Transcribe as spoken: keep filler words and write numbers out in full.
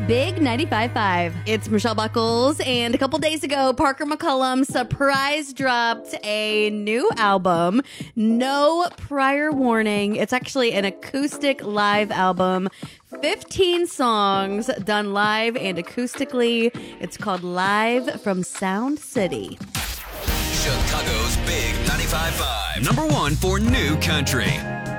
Big ninety-five point five. It's Michelle Buckles, and a couple days ago, Parker McCollum surprise dropped a new album. No prior warning. It's actually an acoustic live album. fifteen songs done live and acoustically. It's called Live from Sound City. Chicago's Big ninety-five point five. Number one for new country.